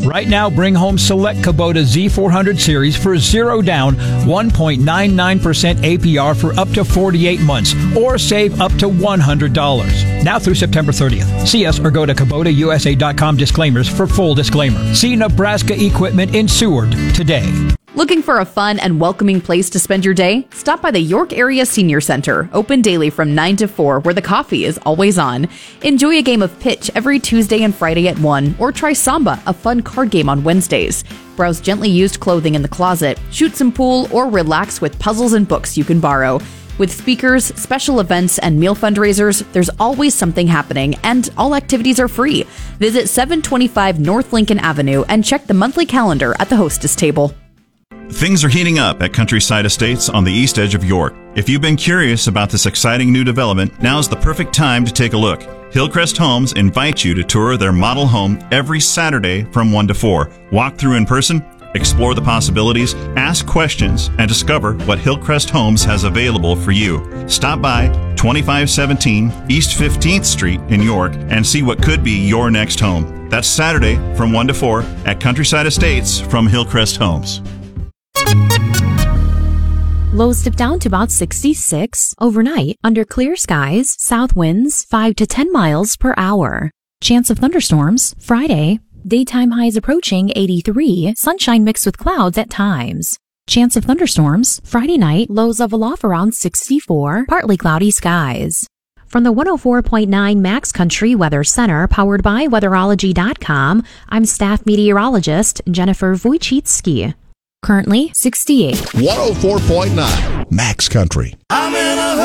Right now, bring home select Kubota Z400 series for 0 down, 1.99% APR for up to 48 months, or save up to $100. Now through September 30th. See us or go to KubotaUSA.com disclaimers for full disclaimer. See Nebraska Equipment in Seward today. Looking for a fun and welcoming place to spend your day? Stop by the York Area Senior Center, open daily from 9 to 4, where the coffee is always on. Enjoy a game of pitch every Tuesday and Friday at 1, or try Samba, a fun card game on Wednesdays. Browse gently used clothing in the closet, shoot some pool, or relax with puzzles and books you can borrow. With speakers, special events, and meal fundraisers, there's always something happening, and all activities are free. Visit 725 North Lincoln Avenue and check the monthly calendar at the hostess table. Things are heating up at Countryside Estates on the east edge of York. If you've been curious about this exciting new development, now's the perfect time to take a look. Hillcrest Homes invites you to tour their model home every Saturday from 1 to 4. Walk through in person, explore the possibilities, ask questions, and discover what Hillcrest Homes has available for you. Stop by 2517 East 15th Street in York and see what could be your next home. That's Saturday from 1 to 4 at Countryside Estates from Hillcrest Homes. Lows dip down to about 66 overnight under clear skies, south winds 5 to 10 miles per hour. Chance of thunderstorms Friday. Daytime highs approaching 83, sunshine mixed with clouds at times. Chance of thunderstorms Friday night, lows level off around 64, partly cloudy skies. From the 104.9 Max Country Weather Center, powered by Weatherology.com, I'm staff meteorologist Jennifer Wojcicki. Currently 68. 104.9 Max Country. I'm in a